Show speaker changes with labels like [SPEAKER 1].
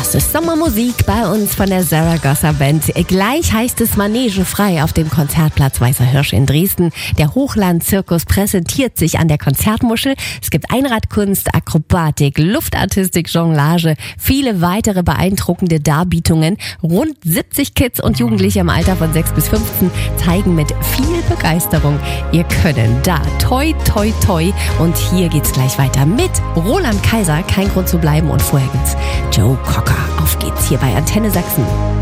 [SPEAKER 1] Das ist Sommermusik bei uns von der Zaragoza Band. Gleich heißt es Manege frei auf dem Konzertplatz Weißer Hirsch in Dresden. Der Hochland-Zirkus präsentiert sich an der Konzertmuschel. Es gibt Einradkunst, Akrobatik, Luftartistik, Jonglage, viele weitere beeindruckende Darbietungen. Rund 70 Kids und Jugendliche im Alter von 6 bis 15 zeigen mit viel Begeisterung ihr Können. Da, toi, toi, toi. Und hier geht's gleich weiter mit Roland Kaiser. Kein Grund zu bleiben. Und vorher gibt's Joe Cocker. Auf geht's hier bei Antenne Sachsen.